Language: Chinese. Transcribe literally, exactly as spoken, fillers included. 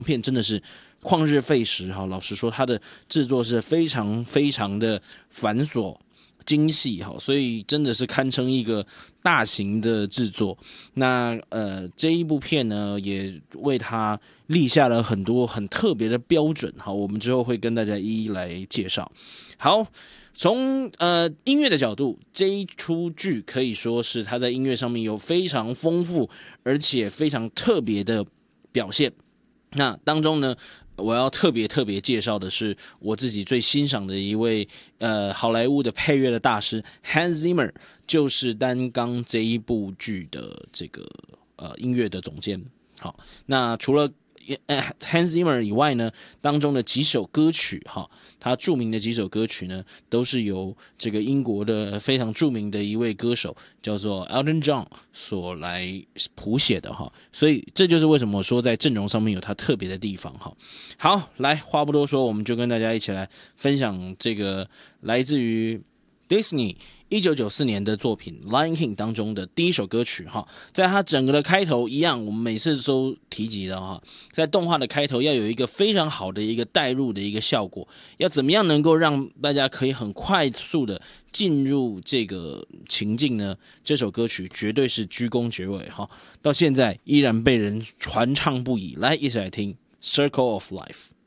片真的是旷日费时哈。老实说，它的制作是非常非常的繁琐精细哈，所以真的是堪称一个大型的制作。那呃这一部片呢，也为它立下了很多很特别的标准哈，我们之后会跟大家一一来介绍。好。从呃音乐的角度，这一出剧可以说是它在音乐上面有非常丰富而且非常特别的表现。那当中呢，我要特别特别介绍的是我自己最欣赏的一位呃好莱坞的配乐的大师 Hans Zimmer， 就是担纲这一部剧的这个呃音乐的总监。好，那除了Hans Zimmer 以外呢，当中的几首歌曲哈，他著名的几首歌曲呢，都是由这个英国的非常著名的一位歌手叫做 Elton John 所来谱写的哈，所以这就是为什么我说在阵容上面有他特别的地方哈。好，来话不多说，我们就跟大家一起来分享这个来自于 Disney一九九四年的作品《Lion King》当中的第一首歌曲哈，在它整个的开头一样，我们每次都提及的哈，在动画的开头要有一个非常好的一个带入的一个效果，要怎么样能够让大家可以很快速的进入这个情境呢？这首歌曲绝对是居功厥伟哈，到现在依然被人传唱不已。来，一起来听《Circle of Life》。